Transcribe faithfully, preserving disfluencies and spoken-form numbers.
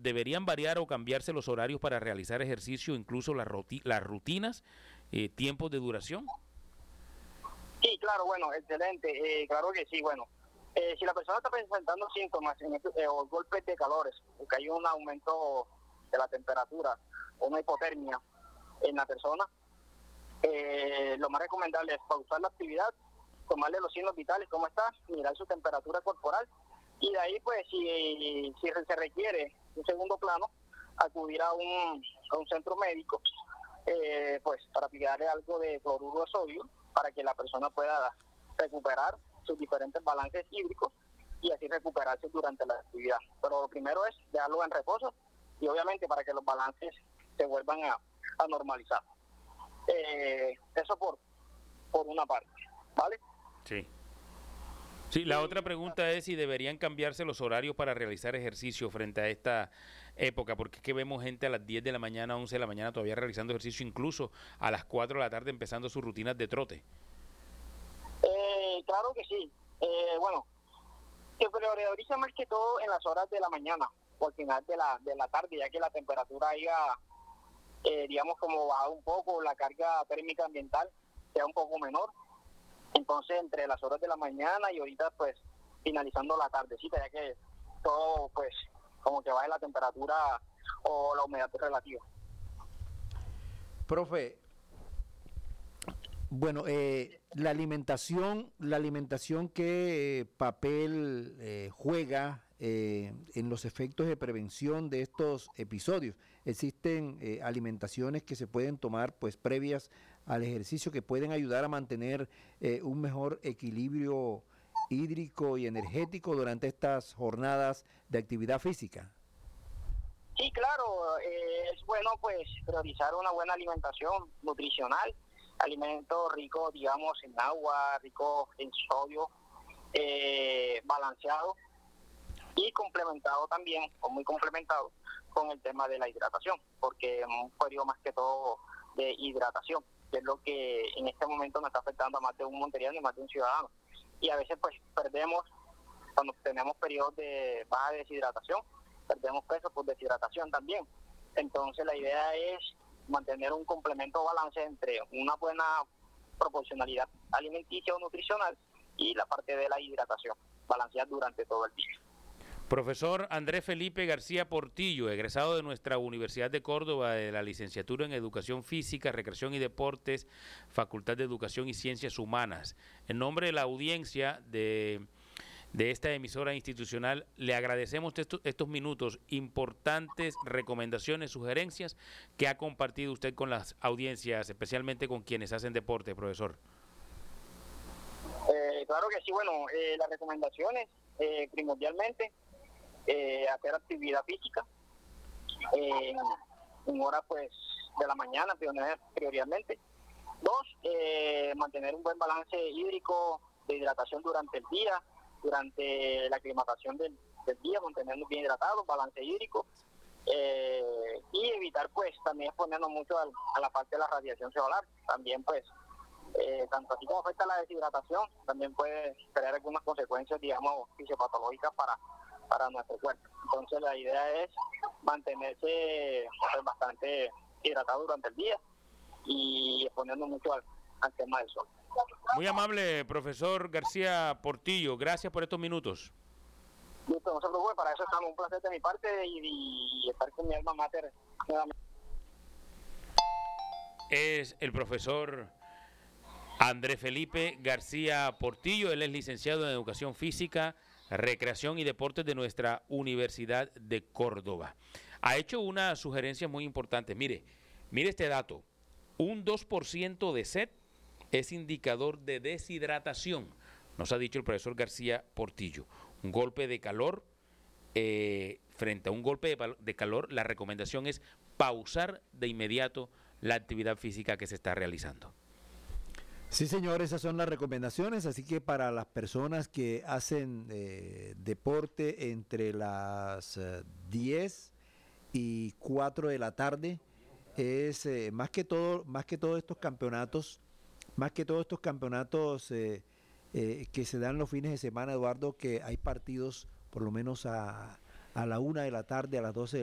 ¿deberían variar o cambiarse los horarios para realizar ejercicio, incluso las, ruti las rutinas, eh, tiempos de duración? Sí, claro, bueno, excelente, eh, claro que sí, bueno. Eh, si la persona está presentando síntomas en este, eh, o golpes de calores, porque hay un aumento de la temperatura o una hipotermia en la persona, eh, lo más recomendable es pausar la actividad, tomarle los signos vitales, cómo está, mirar su temperatura corporal y de ahí, pues, si, si se requiere un segundo plano, acudir a un, a un centro médico, eh, pues, para aplicarle algo de cloruro de sodio para que la persona pueda recuperar sus diferentes balances hídricos y así recuperarse durante la actividad. Pero lo primero es dejarlo en reposo y obviamente para que los balances se vuelvan a, a normalizar. Eh, eso por, por una parte, ¿vale? Sí. Sí, la otra pregunta es si deberían cambiarse los horarios para realizar ejercicio frente a esta época, porque es que vemos gente a las diez de la mañana, once de la mañana todavía realizando ejercicio, incluso a las cuatro de la tarde empezando sus rutinas de trote. Eh, claro que sí. Eh, bueno, se prioriza más que todo en las horas de la mañana o al final de la, de la tarde, ya que la temperatura haya, eh, digamos, como bajado un poco, la carga térmica ambiental sea un poco menor. Entonces, entre las horas de la mañana y ahorita, pues, finalizando la tardecita, ya que todo, pues, como que baje la temperatura o la humedad relativa. Profe, bueno, eh, la alimentación, la alimentación, ¿qué eh, papel eh, juega eh, en los efectos de prevención de estos episodios? Existen eh, alimentaciones que se pueden tomar, pues, previas al ejercicio, que pueden ayudar a mantener eh, un mejor equilibrio hídrico y energético durante estas jornadas de actividad física. Sí, claro, eh, es bueno, pues, priorizar una buena alimentación nutricional, alimentos ricos, digamos, en agua, ricos en sodio, eh, balanceado y complementado también, o muy complementado, con el tema de la hidratación, porque es un periodo más que todo de hidratación, que es lo que en este momento nos está afectando a más de un monteriano y más de un ciudadano. Y a veces, pues, perdemos, cuando tenemos periodos de baja deshidratación, perdemos peso por deshidratación también. Entonces, la idea es mantener un complemento o balance entre una buena proporcionalidad alimenticia o nutricional y la parte de la hidratación, balancear durante todo el día. Profesor Andrés Felipe García Portillo, egresado de nuestra Universidad de Córdoba de la licenciatura en Educación Física, Recreación y Deportes, Facultad de Educación y Ciencias Humanas. En nombre de la audiencia de, de esta emisora institucional, le agradecemos estos, estos minutos, importantes recomendaciones, sugerencias que ha compartido usted con las audiencias, especialmente con quienes hacen deporte, profesor. Eh, claro que sí, bueno, eh, las recomendaciones eh, primordialmente, Eh, hacer actividad física eh, en hora, pues, de la mañana prioritariamente. Dos, eh, mantener un buen balance hídrico de hidratación durante el día, durante la aclimatación del, del día, mantenernos bien hidratados, balance hídrico, eh, y evitar, pues, también exponernos mucho a, a la parte de la radiación solar. También, pues, eh, tanto así como afecta la deshidratación, también puede traer algunas consecuencias, digamos, fisiopatológicas para para nuestro cuerpo. Entonces, la idea es mantenerse, pues, bastante hidratado durante el día y exponernos mucho al, al tema del sol. Muy amable, profesor García Portillo, gracias por estos minutos. Listo, no se preocupe, para eso estamos, un placer de mi parte y, y estar con mi alma mater nuevamente. Es el profesor Andrés Felipe García Portillo, él es licenciado en Educación Física, Recreación y Deportes de nuestra Universidad de Córdoba. Ha hecho una sugerencia muy importante. Mire, mire este dato. Un dos por ciento de sed es indicador de deshidratación, nos ha dicho el profesor García Portillo. Un golpe de calor, eh, frente a un golpe de, de calor, la recomendación es pausar de inmediato la actividad física que se está realizando. Sí, señor, esas son las recomendaciones, así que para las personas que hacen eh, deporte entre las eh, diez y cuatro de la tarde, es eh, más que todo, más que todos estos campeonatos, más que todos estos campeonatos eh, eh, que se dan los fines de semana, Eduardo, que hay partidos por lo menos a, a la una de la tarde, a las doce